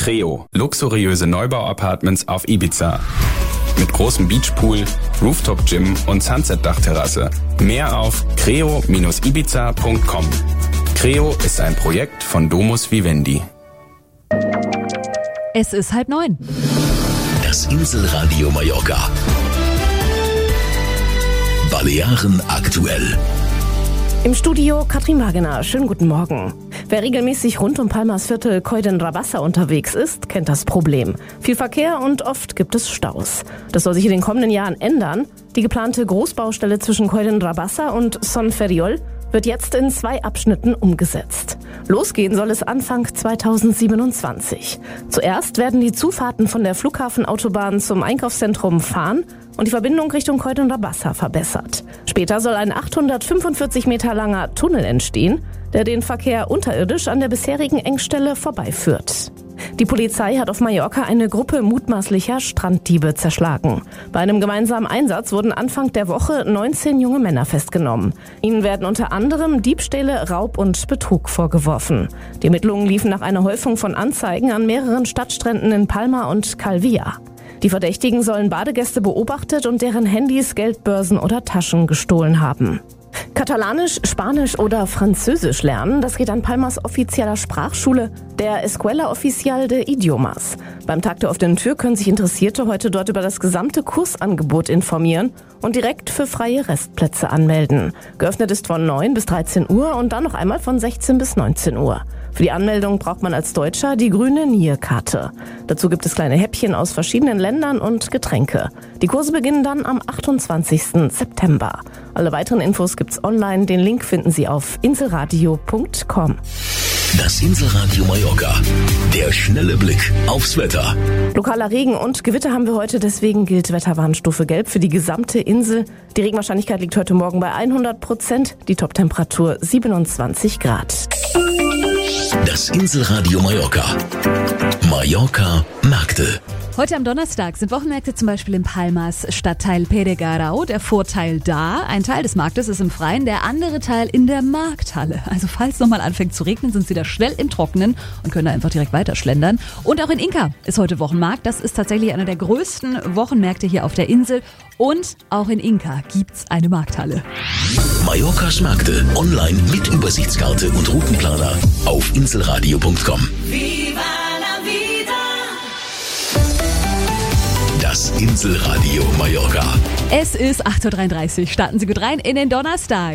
Creo, luxuriöse Neubau-Apartments auf Ibiza. Mit großem Beachpool, Rooftop-Gym und Sunset-Dachterrasse. Mehr auf creo-ibiza.com. Creo ist ein Projekt von Domus Vivendi. Es ist 8:30. Das Inselradio Mallorca. Balearen aktuell. Im Studio Katrin Wagener. Schönen guten Morgen. Wer regelmäßig rund um Palmas Viertel Coll d'en-Rabassa unterwegs ist, kennt das Problem. Viel Verkehr und oft gibt es Staus. Das soll sich in den kommenden Jahren ändern. Die geplante Großbaustelle zwischen Coll d'en-Rabassa und Son Ferriol wird jetzt in 2 Abschnitten umgesetzt. Losgehen soll es Anfang 2027. Zuerst werden die Zufahrten von der Flughafenautobahn zum Einkaufszentrum fahren und die Verbindung Richtung Coll d'en-Rabassa verbessert. Später soll ein 845 Meter langer Tunnel entstehen, der den Verkehr unterirdisch an der bisherigen Engstelle vorbeiführt. Die Polizei hat auf Mallorca eine Gruppe mutmaßlicher Stranddiebe zerschlagen. Bei einem gemeinsamen Einsatz wurden Anfang der Woche 19 junge Männer festgenommen. Ihnen werden unter anderem Diebstähle, Raub und Betrug vorgeworfen. Die Ermittlungen liefen nach einer Häufung von Anzeigen an mehreren Stadtstränden in Palma und Calvia. Die Verdächtigen sollen Badegäste beobachtet und deren Handys, Geldbörsen oder Taschen gestohlen haben. Katalanisch, Spanisch oder Französisch lernen, das geht an Palmas offizieller Sprachschule, der Escuela Oficial de Idiomas. Beim Tag der offenen Tür können sich Interessierte heute dort über das gesamte Kursangebot informieren und direkt für freie Restplätze anmelden. Geöffnet ist von 9 bis 13 Uhr und dann noch einmal von 16 bis 19 Uhr. Für die Anmeldung braucht man als Deutscher die grüne NIE-Karte. Dazu gibt es kleine Häppchen aus verschiedenen Ländern und Getränke. Die Kurse beginnen dann am 28. September. Alle weiteren Infos gibt's online. Den Link finden Sie auf inselradio.com. Das Inselradio Mallorca. Der schnelle Blick aufs Wetter. Lokaler Regen und Gewitter haben wir heute, deswegen gilt Wetterwarnstufe Gelb für die gesamte Insel. Die Regenwahrscheinlichkeit liegt heute Morgen bei 100%, die Toptemperatur 27 Grad. Das Inselradio Mallorca. Mallorca Märkte. Heute am Donnerstag sind Wochenmärkte zum Beispiel in Palmas Stadtteil Peregarau. Der Vorteil da, ein Teil des Marktes ist im Freien, der andere Teil in der Markthalle. Also falls nochmal anfängt zu regnen, sind sie da schnell im Trockenen und können da einfach direkt weiter schlendern. Und auch in Inka ist heute Wochenmarkt. Das ist tatsächlich einer der größten Wochenmärkte hier auf der Insel. Und auch in Inka gibt's eine Markthalle. Mallorcas Märkte online mit Übersichtskarte und Routenplaner auf inselradio.com. Das Inselradio Mallorca. Es ist 8:33 Uhr. Starten Sie gut rein in den Donnerstag.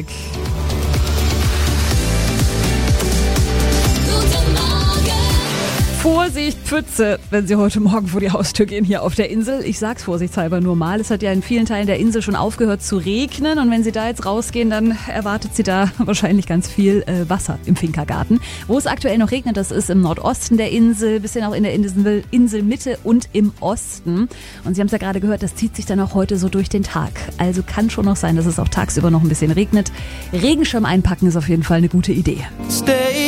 Vorsicht, Pfütze, wenn Sie heute Morgen vor die Haustür gehen hier auf der Insel. Ich sag's vorsichtshalber nur mal. Es hat ja in vielen Teilen der Insel schon aufgehört zu regnen. Und wenn Sie da jetzt rausgehen, dann erwartet Sie da wahrscheinlich ganz viel Wasser im Finkergarten. Wo es aktuell noch regnet, das ist im Nordosten der Insel, bisschen auch in der Inselmitte und im Osten. Und Sie haben es ja gerade gehört, das zieht sich dann auch heute so durch den Tag. Also kann schon noch sein, dass es auch tagsüber noch ein bisschen regnet. Regenschirm einpacken ist auf jeden Fall eine gute Idee.